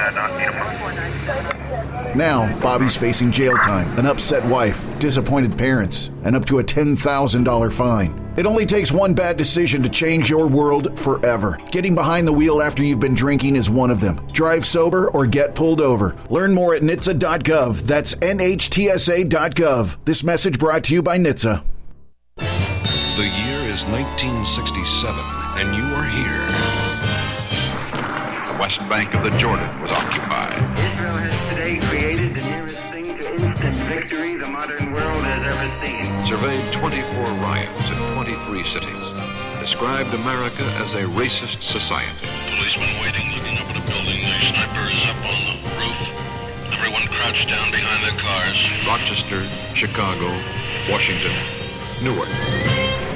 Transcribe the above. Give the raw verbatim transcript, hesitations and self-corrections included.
Now, Bobby's facing jail time, an upset wife, disappointed parents, and up to a ten thousand dollars fine. It only takes one bad decision to change your world forever. Getting behind the wheel after you've been drinking is one of them. Drive sober or get pulled over. Learn more at N H T S A dot gov. That's N H T S A dot gov. This message brought to you by N H T S A. The year is nineteen sixty-seven, and you are here. The west bank of the Jordan was occupied. Israel has today created the nearest thing to instant victory the modern world has ever seen. Surveyed twenty-four riots in twenty-three cities. Described America as a racist society. Policemen waiting, looking up at a building. Their snipers up on the roof. Everyone crouched down behind their cars. Rochester, Chicago, Washington, Newark.